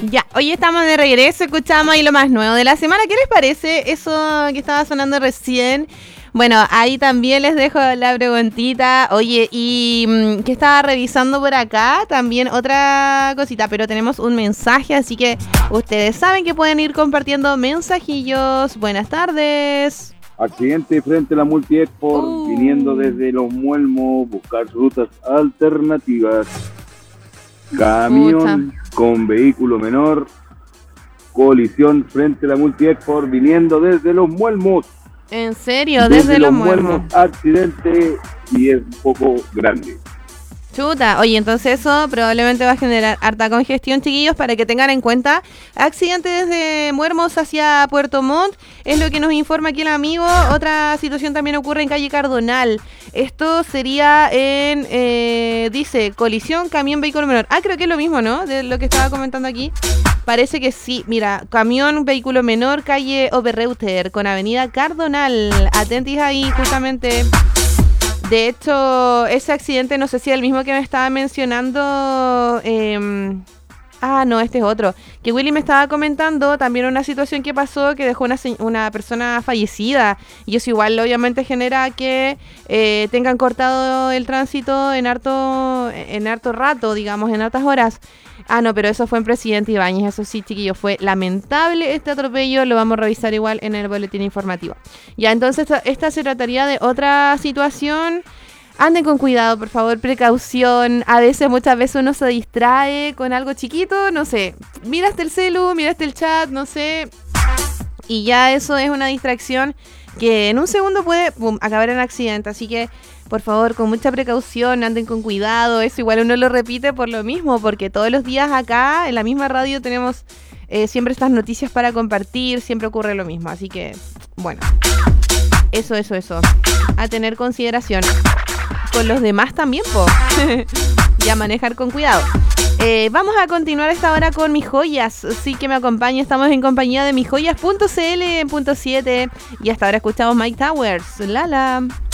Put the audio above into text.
Ya, hoy estamos de regreso, escuchamos ahí lo más nuevo de la semana. ¿Qué les parece eso que estaba sonando recién? Bueno, ahí también les dejo la preguntita. Oye, y que estaba revisando por acá también otra cosita, pero tenemos un mensaje, así que ustedes saben que pueden ir compartiendo mensajillos. Buenas tardes. Accidente frente a la Multi-Export, viniendo desde Los Muelmos, buscar rutas alternativas. Camión con vehículo menor, colisión frente a la Multi-Export, viniendo desde Los Muelmos. ¿En serio? Desde Los Muelmos. Accidente y es un poco grande. Chuta, oye, entonces eso probablemente va a generar harta congestión, chiquillos, para que tengan en cuenta. Accidente desde Muermos hacia Puerto Montt, es lo que nos informa aquí el amigo. Otra situación también ocurre en calle Cardonal. Esto sería en, dice, colisión, camión, vehículo menor. Ah, creo que es lo mismo, ¿no? De lo que estaba comentando aquí. Parece que sí. Mira, camión, vehículo menor, calle Oberreuter, con avenida Cardonal. Atentis ahí, justamente. De hecho, ese accidente, no sé si es el mismo que me estaba mencionando. No, este es otro. Que Willy me estaba comentando también una situación que pasó que dejó una persona fallecida. Y eso igual obviamente genera que tengan cortado el tránsito en harto rato, digamos, en hartas horas. No, pero eso fue en Presidente Ibáñez. Eso sí, chiquillos, fue lamentable este atropello. Lo vamos a revisar igual en el boletín informativo. Ya, entonces esta se trataría de otra situación. Anden con cuidado, por favor, precaución. A veces, muchas veces uno se distrae con algo chiquito, no sé. Miraste el celu, miraste el chat, no sé. Y ya eso es una distracción que en un segundo puede acabar en accidente. Así que, por favor, con mucha precaución, anden con cuidado. Eso igual uno lo repite por lo mismo, porque todos los días acá en la misma radio tenemos siempre estas noticias para compartir. Siempre ocurre lo mismo. Así que, bueno, eso. A tener consideración. Con los demás también, po. Y a manejar con cuidado. Vamos a continuar esta hora con Mis Joyas. Sí, que me acompaña. Estamos en compañía de misjoyas.cl en punto 7. Y hasta ahora escuchamos Mike Towers. Lala.